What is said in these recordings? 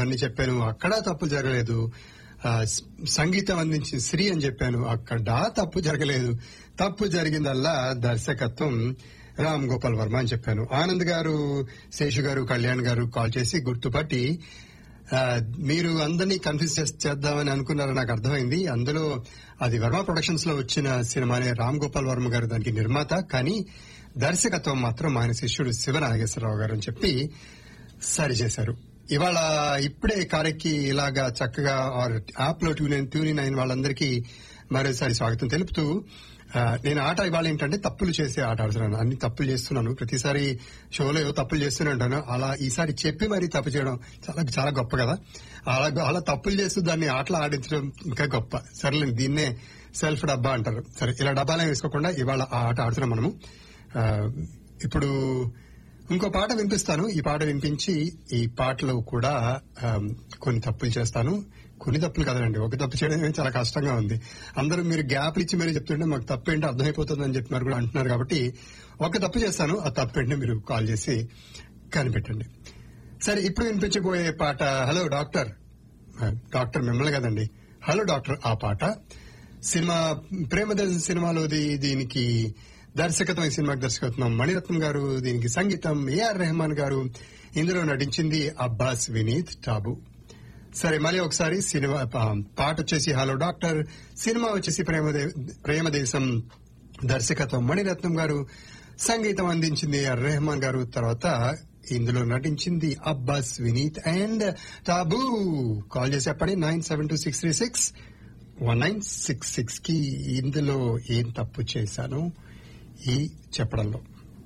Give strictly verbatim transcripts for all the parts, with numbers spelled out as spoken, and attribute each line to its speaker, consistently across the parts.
Speaker 1: అన్ని చెప్పాను, అక్కడ తప్పు జరగలేదు. ఆ, సంగీతం అందించిన శ్రీ అని చెప్పాను, అక్కడ తప్పు జరగలేదు. తప్పు జరిగిందల్లా దర్శకత్వం రామ్ గోపాల్ వర్మ అని చెప్పాను. ఆనంద్ గారు, శేషు గారు, కళ్యాణ్ గారు కాల్ చేసి గుర్తుపట్టి ఆ, మీరు అందరినీ కన్ఫ్యూజ్ చేద్దామని అనుకున్నారో నాకు అర్థమైంది. అందులో అది వర్మ ప్రొడక్షన్స్ లో వచ్చిన సినిమానే. రామ్ గోపాల్ వర్మ గారు దానికి నిర్మాత, కానీ దర్శకత్వం మాత్రం ఆయన శిష్యుడు శివ నాగేశ్వరరావు గారు అని చెప్పి సరి చేశారు. ఇవాళ ఇప్పుడే కారెక్కి ఇలాగా చక్కగా యాప్ లో ట్యూన్ ట్యూన్ అయిన వాళ్ళందరికీ మరోసారి స్వాగతం తెలుపుతూ, నేను ఆట ఇవాళ ఏంటంటే తప్పులు చేసే ఆట ఆడుతున్నాను. అన్ని తప్పులు చేస్తున్నాను, ప్రతిసారి షోలో ఏవో తప్పులు చేస్తూనే ఉంటాను. అలా ఈసారి చెప్పి మరీ తప్పు చేయడం చాలా చాలా గొప్ప కదా. అలా అలా తప్పులు చేస్తూ దాన్ని ఆటలు ఆడించడం ఇంకా గొప్ప. సరేలే, దీన్నే సెల్ఫ్ డబ్బా అంటారు. సరే, ఇలా డబ్బాలే వేసుకోకుండా ఇవాళ ఆ ఆట ఆడుతున్నాం మనము. ఇప్పుడు ఇంకో పాట వినిపిస్తాను. ఈ పాట వినిపించి ఈ పాటలో కూడా కొన్ని తప్పులు చేస్తాను. కొన్ని తప్పులు కదండి, ఒక తప్పు చేయడం చాలా కష్టంగా ఉంది. అందరూ మీరు గ్యాప్లు ఇచ్చి మరీ చెప్తుంటే మాకు తప్పు ఏంటో అర్థమైపోతుందని చెప్పినారు కూడా అంటున్నారు. కాబట్టి ఒక తప్పు చేస్తాను, ఆ తప్పు ఏంటో మీరు కాల్ చేసి కనిపెట్టండి. సరే, ఇప్పుడు వినిపించబోయే పాట హలో డాక్టర్. డాక్టర్ మిమ్మల్ని కదండి, హలో డాక్టర్ ఆ పాట. సినిమా ప్రేమదేశం సినిమాలోది. దీనికి దర్శకత్వం, ఈ సినిమాకి దర్శకత్వం మణిరత్నం గారు, దీనికి సంగీతం ఏఆర్ రెహమాన్ గారు. ఇందులో నటించింది అబ్బాస్ వినీత్ టాబు. సరే, మళ్ళీ ఒకసారి సినిమా పాట వచ్చేసి హలో డాక్టర్, సినిమా వచ్చేసి ప్రేమదే ప్రేమదేశం, దర్శకత్వం మణిరత్నం గారు, సంగీతం అందించింది ఏఆర్ రెహమాన్ గారు. తర్వాత ఇందులో నటించింది అబ్బాస్ వినీత్ అండ్ టాబు. కాల్ చేసి చెప్పండి nine seven two six three six one nine six six కి. ఇందులో ఏం తప్పు చేశాను ఈ చెప్పడంలో.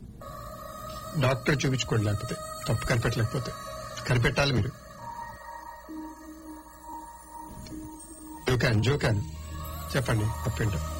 Speaker 1: డాక్టర్ చూపించుకోండి, లేకపోతే తప్పు కనిపెట్టలేకపోతే. కనిపెట్టాలి మీరు. జోకాన్ జోకాన్ చెప్పండి తప్పేంటో.